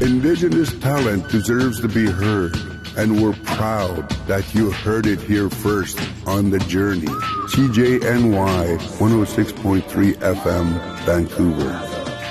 Indigenous talent deserves to be heard, and we're proud that you heard it here first on The Journey. CJNY 106.3 FM, Vancouver.